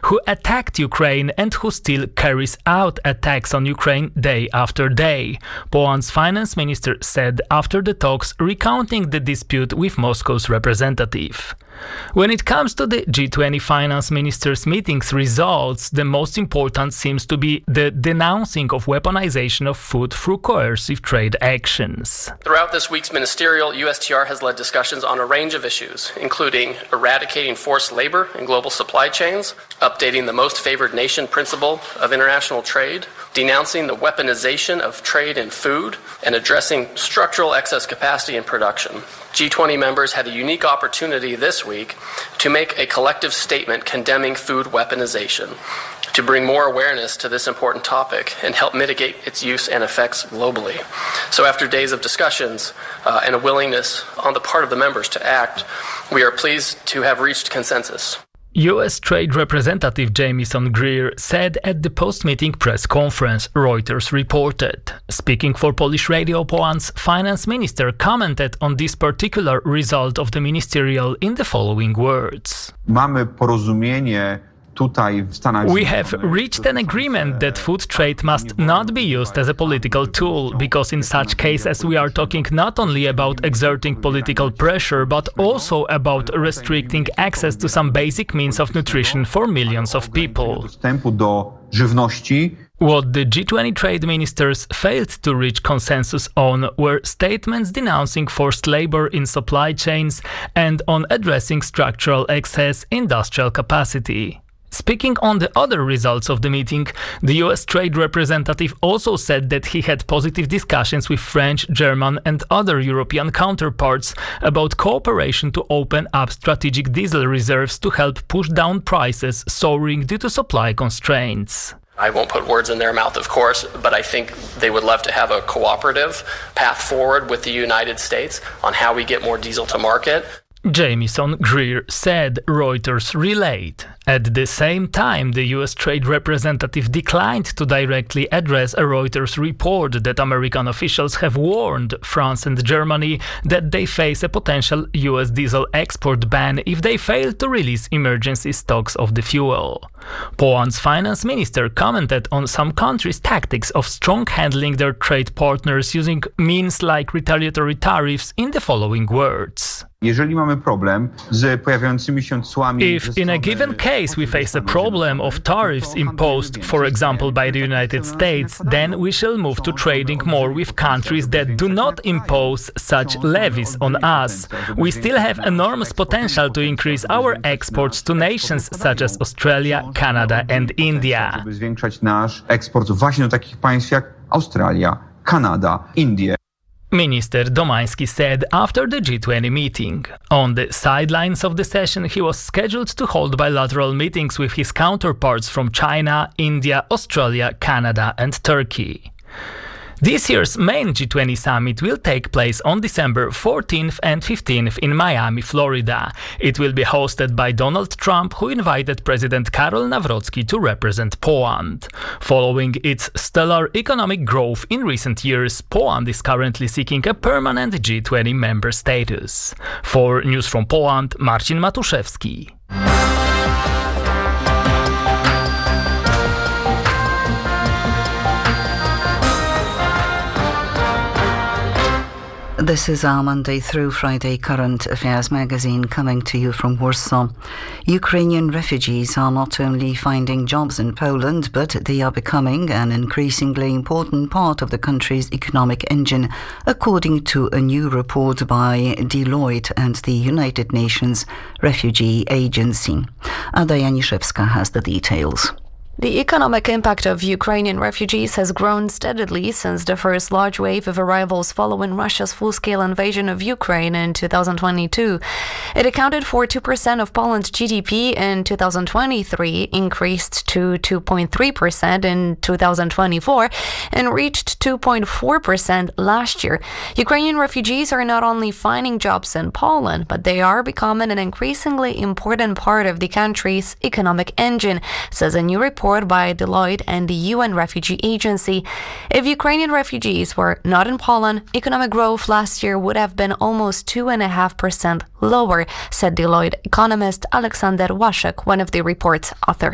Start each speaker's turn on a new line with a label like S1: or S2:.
S1: who attacked Ukraine and who still carries out attacks on Ukraine day after day, Poland's finance minister said after the talks, recounting the dispute with Moscow's representative. When it comes to the G20 finance ministers' meetings results, the most important seems to be the denouncing of weaponization of food through coercive trade actions.
S2: Throughout this week's ministerial, USTR has led discussions on a range of issues, including eradicating forced labor in global supply chains, updating the most favored nation principle of international trade, denouncing the weaponization of trade in food, and addressing structural excess capacity in production. G20 members had a unique opportunity this week to make a collective statement condemning food weaponization, to bring more awareness to this important topic and help mitigate its use and effects globally. So after days of discussions and a willingness on the part of the members to act, we are pleased to have reached consensus.
S1: US Trade Representative Jamieson Greer said at the post-meeting press conference, Reuters reported. Speaking for Polish Radio, Poland's finance minister commented on this particular result of the ministerial in the following words.
S3: Mamy porozumienie.
S1: We have reached an agreement that food trade must not be used as a political tool, because in such cases we are talking not only about exerting political pressure, but also about restricting access to some basic means of nutrition for millions of people. What the G20 trade ministers failed to reach consensus on were statements denouncing forced labor in supply chains and on addressing structural excess industrial capacity. Speaking on the other results of the meeting, the US trade representative also said that he had positive discussions with French, German and other European counterparts about cooperation to open up strategic diesel reserves to help push down prices soaring due to supply constraints.
S2: I won't put words in their mouth, of course, but I think they would love to have a cooperative path forward with the United States on how we get more diesel to market.
S1: Jamieson Greer said, Reuters relayed. At the same time, the US trade representative declined to directly address a Reuters report that American officials have warned France and Germany that they face a potential US diesel export ban if they fail to release emergency stocks of the fuel. Poland's finance minister commented on some countries' tactics of strong handling their trade partners using means like retaliatory tariffs in the following words.
S3: If
S1: in a given case we face a problem of tariffs imposed, for example, by the United States, then we shall move to trading more with countries that do not impose such levies on us. We still have enormous potential to increase our exports to nations such as Australia, Canada and India. Minister Domański said after the G20 meeting. On the sidelines of the session, he was scheduled to hold bilateral meetings with his counterparts from China, India, Australia, Canada and Turkey. This year's main G20 summit will take place on December 14th and 15th in Miami, Florida. It will be hosted by Donald Trump, who invited President Karol Nawrocki to represent Poland. Following its stellar economic growth in recent years, Poland is currently seeking a permanent G20 member status. For News from Poland, Marcin Matuszewski.
S4: This is our Monday through Friday current affairs magazine coming to you from Warsaw. Ukrainian refugees are not only finding jobs in Poland, but they are becoming an increasingly important part of the country's economic engine, according to a new report by Deloitte and the United Nations Refugee Agency. Ada Janiszewska has the details.
S5: The economic impact of Ukrainian refugees has grown steadily since the first large wave of arrivals following Russia's full-scale invasion of Ukraine in 2022. It accounted for 2% of Poland's GDP in 2023, increased to 2.3% in 2024, and reached 2.4% last year. Ukrainian refugees are not only finding jobs in Poland, but they are becoming an increasingly important part of the country's economic engine, says a new report by Deloitte and the UN Refugee Agency. If Ukrainian refugees were not in Poland, economic growth last year would have been almost 2.5% lower, said Deloitte economist Aleksander Łaszek, one of the report's authors.